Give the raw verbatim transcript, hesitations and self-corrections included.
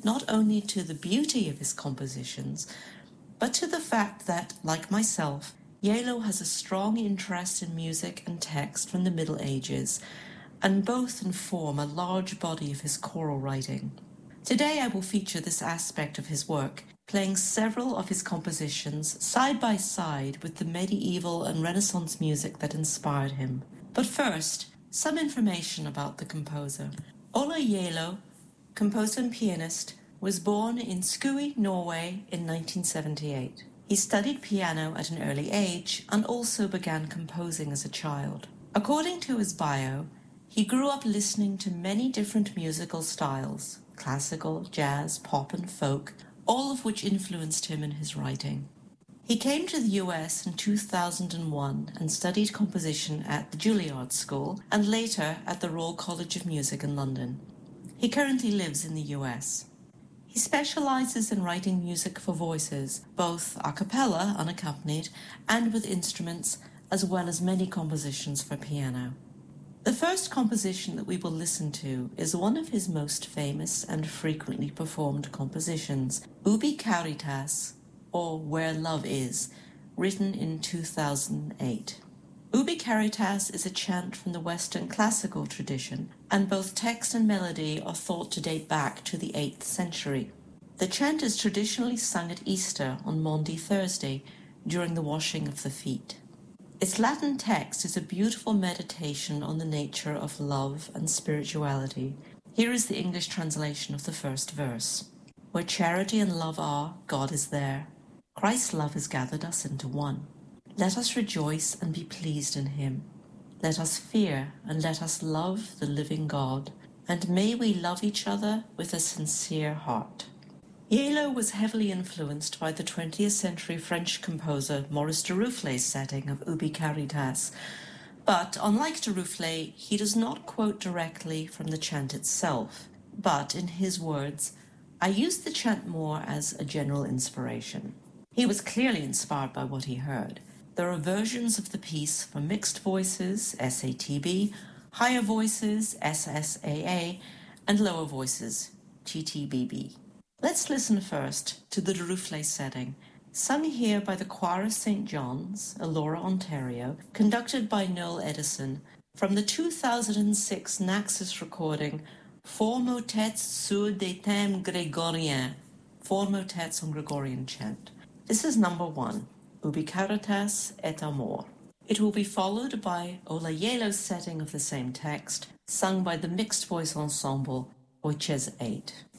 not only to the beauty of his compositions, but to the fact that, like myself, Yelo has a strong interest in music and text from the Middle Ages, and both inform a large body of his choral writing. Today I will feature this aspect of his work, playing several of his compositions side by side with the medieval and Renaissance music that inspired him. But first, some information about the composer. Ola Yelo, composer and pianist, was born in Skui, Norway in nineteen seventy-eight. He studied piano at an early age and also began composing as a child. According to his bio, he grew up listening to many different musical styles, classical, jazz, pop and folk, all of which influenced him in his writing. He came to the U S in two thousand one and studied composition at the Juilliard School and later at the Royal College of Music in London. He currently lives in the U S. He specializes in writing music for voices, both a cappella, unaccompanied, and with instruments, as well as many compositions for piano. The first composition that we will listen to is one of his most famous and frequently performed compositions, Ubi Caritas, or Where Love Is, written in two thousand eight. Ubi Caritas is a chant from the Western classical tradition, and both text and melody are thought to date back to the eighth century. The chant is traditionally sung at Easter on Maundy Thursday during the washing of the feet. Its Latin text is a beautiful meditation on the nature of love and spirituality. Here is the English translation of the first verse. Where charity and love are, God is there. Christ's love has gathered us into one. Let us rejoice and be pleased in him. Let us fear and let us love the living God, and may we love each other with a sincere heart. Yelo was heavily influenced by the twentieth century French composer Maurice Duruflé's setting of Ubi Caritas, but unlike Duruflé, he does not quote directly from the chant itself, but in his words, I use the chant more as a general inspiration. He was clearly inspired by what he heard. There are versions of the piece for mixed voices, S A T B, higher voices, S S A A, and lower voices, T T B B. Let's listen first to the Duruflé setting, sung here by the Choir of Saint John's, Elora, Ontario, conducted by Noel Edison, from the two thousand six Naxos recording, Four Motets sur des thèmes grégoriens, Four Motets on Gregorian chant. This is number one, Ubi Caritas et Amor. It will be followed by Ola Yelo's setting of the same text, sung by the mixed voice ensemble Oiches eight.